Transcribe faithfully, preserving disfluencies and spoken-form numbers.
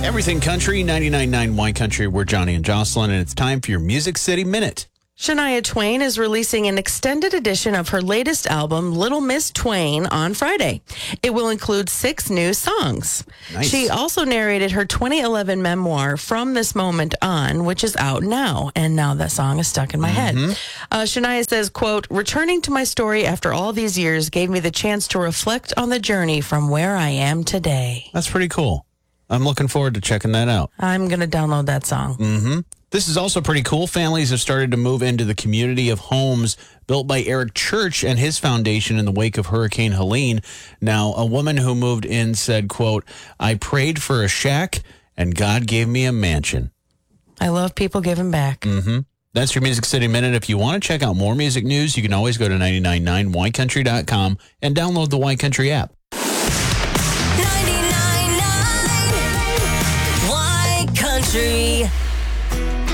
Everything Country, ninety-nine point nine Y Country. We're Johnny and Jocelyn, and it's time for your Music City Minute. Shania Twain is releasing an extended edition of her latest album, Little Miss Twain, on Friday. It will include six new songs. Nice. She also narrated her twenty eleven memoir, From This Moment On, which is out now. And now that song is stuck in my Mm-hmm. head. Uh, Shania says, quote, returning to my story after all these years gave me the chance to reflect on the journey from where I am today. That's pretty cool. I'm looking forward to checking that out. I'm going to download that song. Mm-hmm. This is also pretty cool. Families have started to move into the community of homes built by Eric Church and his foundation in the wake of Hurricane Helene. Now, a woman who moved in said, quote, I prayed for a shack and God gave me a mansion. I love people giving back. Mm-hmm. That's your Music City Minute. If you want to check out more music news, you can always go to ninety-nine point nine Y country dot com and download the Y Country app. ninety-nine point nine Y Country.